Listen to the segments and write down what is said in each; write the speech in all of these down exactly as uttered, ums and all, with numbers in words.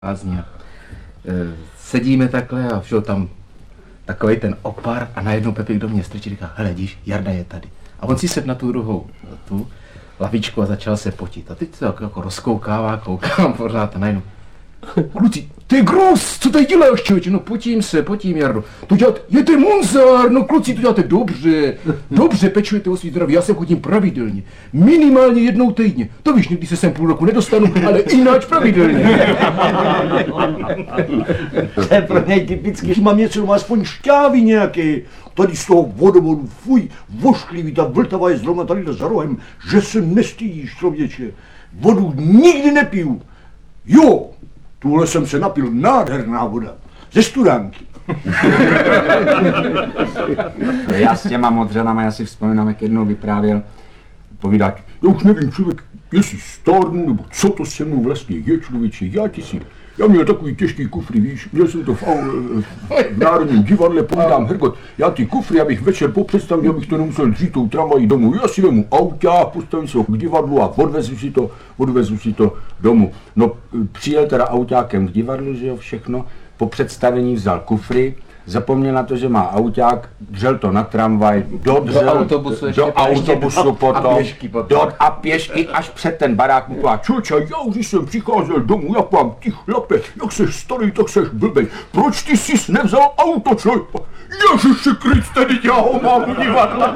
Lázně. Sedíme takhle a všel tam takovej ten opar a najednou Pepík do mě strčí, říká, hele, díš, Jarda je tady. A on si sedl na tu druhou, tu lavičku a začal se potit. A teď se jako, jako rozkoukává, koukám pořád a najednou. Kluci, ty grus, co tady děláš, člověče? No potím se, potím, Jardo. To děláte, je to Munzar, no kluci, to děláte dobře. Dobře pečujete o svý zdraví, já se chodím pravidelně. Minimálně jednou týdně. To víš, někdy se sem půl roku nedostanu, ale jináč pravidelně. To je pro něj typicky, že mám něco, má aspoň šťávy nějaké. Tady z toho vodovodu, fuj, vošklivý, ta vltava je zrovna tady za rohem, že se nestydíš, člověče. Vodu nikdy nepiju. Jo, tuhle jsem se napil, nádherná voda, ze studánky. Já s těma modřanama, já si vzpomínám, jak jednou vyprávěl, povídat, já už nevím, člověk, jestli stárnu, nebo co to se mnou vlastně je, člověče, já ti si, já měl takový těžký kufry, víš, měl jsem to v, v Národním divadle, povídám, Hergot, já ty kufry, abych večer po představě, abych to nemusel dřít tou tramvají domů, já si vemu auta, postavím se ho k divadlu a odvezu si to, odvezu si to domů. No, přijel teda autákem k divadlu, že jo, všechno, po představení vzal kufry, zapomněl na to, že má auták, dřel to na tramvaj, dodřel do autobusu, do autobusu potom, a pěšky potom. Do, a pěšky až před ten barák mu povedal, čoče, já už jsem přicházel domů, jak vám ty chlape, jak seš starý, tak seš blbej, proč ty jsi nevzal auto, člověk? Ježiši Kriste, teď já ho mám u divadla.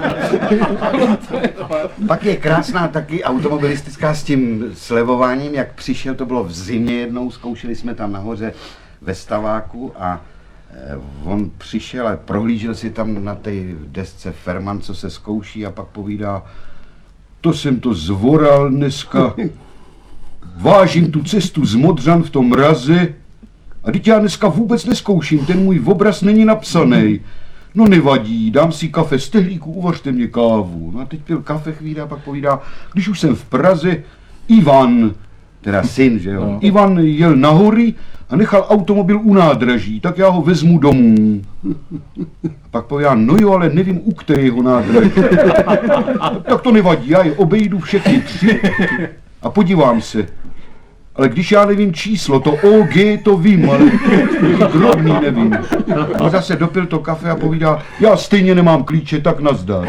Pak je krásná taky automobilistická s tím slevováním, jak přišel, to bylo v zimě jednou, zkoušeli jsme tam nahoře ve Staváku a on přišel a prohlížel si tam na té desce Ferman, co se zkouší a pak povídá, to jsem to zvoral dneska, vážím tu cestu z Modřan v tom mraze a teď já dneska vůbec neskouším, ten můj obraz není napsaný. No nevadí, dám si kafe z tehlíku, uvařte mě kávu. No a teď pil kafe chvíli a pak povídá, když už jsem v Praze, Ivan, teda syn, že jo, no. Ivan jel na hory a nechal automobil u nádraží, tak já ho vezmu domů. A pak povídá, no jo, ale nevím, u kterého nádraží. Tak to nevadí, já je obejdu všechny tři a podívám se. Ale když já nevím číslo, to O G to vím, ale drobný nevím. A zase dopil to kafe a povídá, já stejně nemám klíče, tak nazdar.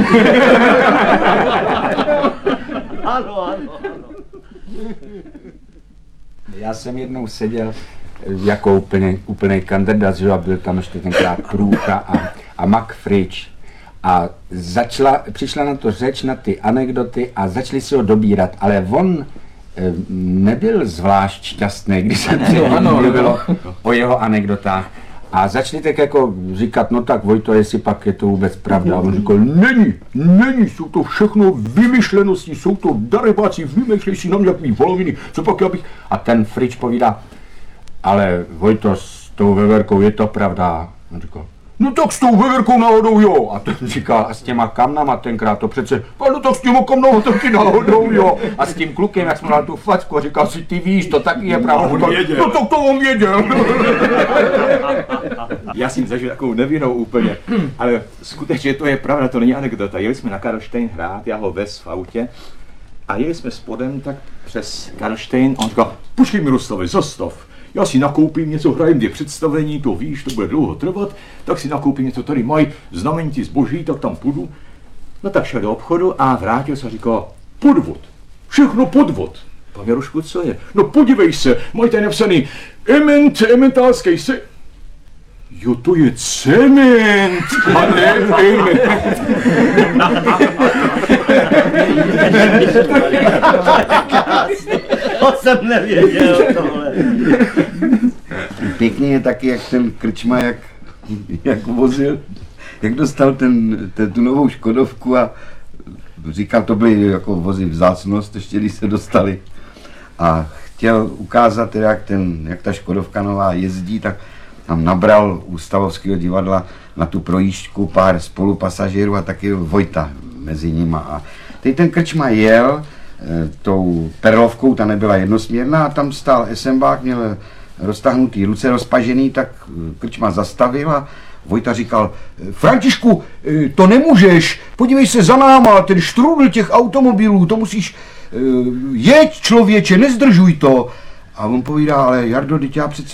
Ano, ano, ano. Já jsem jednou seděl jako úplně, úplný kandidát, že a byl tam ještě tenkrát Krůcha a, a Mac Fridge. A začala, přišla na to řeč, na ty anekdoty a začali si ho dobírat, ale on e, nebyl zvlášť šťastný, když se mluvilo o jeho anekdotách. A začali tak jako říkat, no tak Vojto, jestli pak je to vůbec pravda. A on říkal, není, není, jsou to všechno vymyšlenosti, jsou to darebáci, vymýšlej si na mě takový voloviny, co pak já bych... A ten Fridge povídá, ale Vojto, s tou veverkou je to pravda. On říkal, no tak s tou veverkou náhodou jo. A ten říkal, a s těma kamnama tenkrát to přece, no tak s těma kamnama taky náhodou jo. A s tím klukem, jak jsme dal tu facku, říkal si, ty víš, to taky je pravda. No, no tak to on věděl. Já jsem zažil takovou nevinnou úplně, ale skutečně to je pravda, to není anekdota. Jeli jsme na Karlštejn hrát, já ho vez v autě a jeli jsme spodem tak přes Karlštejn a on říkal, počkej Miroslave, zastav. Já si nakoupím něco, hrajem dvě představení, to víš, to bude dlouho trvat, tak si nakoupím něco, tady mají znamenití zboží, tak tam půjdu. No tak šel do obchodu a vrátil se a říkal, podvod, všechno podvod. Pane Jarošku, co je? No podívej se, mají tady napsaný ement, ementálský se... Jo, to je cement, a ne ement. To jsem nevěděl tohle. Pěkně je taky, jak ten krčma, jak, jak vozil, jak dostal ten, ten, tu novou Škodovku a říkal, to byly jako vozy vzácnost, ještě když se dostali. A chtěl ukázat, jak, ten, jak ta Škodovka nová jezdí, tak tam nabral u Stavovského divadla na tu projížďku pár spolupasažérů a taky Vojta mezi nima. A teď ten krčma jel e, tou perlovkou, ta nebyla jednosměrná a tam stál esembák, měl roztáhnutý ruce, rozpažený, tak krčma zastavil a Vojta říkal, Františku, to nemůžeš, podívej se za náma, ten štrůdl těch automobilů, to musíš, jeď člověče, nezdržuj to. A on povídá, ale Jardo, teď já přece